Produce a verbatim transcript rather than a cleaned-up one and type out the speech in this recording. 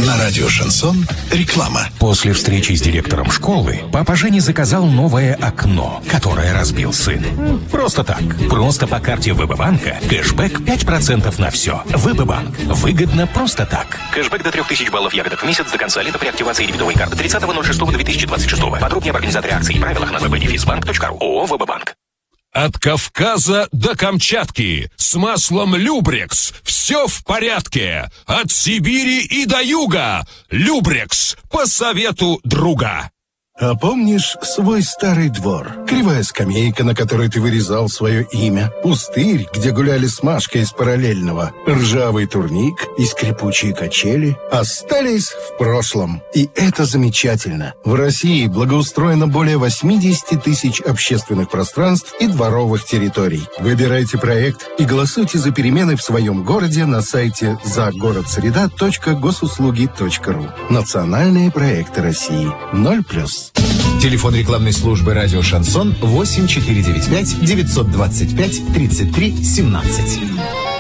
На радио «Шансон» реклама. После встречи с директором школы папа Женя заказал новое окно, которое разбил сын. Просто так. Просто по карте ВБ-банка кэшбэк пять процентов на все. ВБ-банк. Выгодно просто так. Кэшбэк до трех тысяч баллов ягодок в месяц до конца лета при активации дебетовой карты тридцатого ноль шестого две тысячи двадцать шестого. Подробнее об организаторе акций и правилах на вэ бэ дефис банк точка ру. ООО «ВБ-банк». От Кавказа до Камчатки с маслом Любрекс все в порядке. От Сибири и до юга Любрекс по совету друга. А помнишь свой старый двор? Кривая скамейка, на которой ты вырезал свое имя. Пустырь, где гуляли с Машкой из параллельного. Ржавый турник и скрипучие качели остались в прошлом. И это замечательно. В России благоустроено более восемьдесят тысяч общественных пространств и дворовых территорий. Выбирайте проект и голосуйте за перемены в своем городе на сайте загородсреда точка госуслуги точка ру. Национальные проекты России. ноль плюс. Телефон рекламной службы «Радио Шансон» восемь четыре девять пять девятьсот двадцать пять тридцать три семнадцать.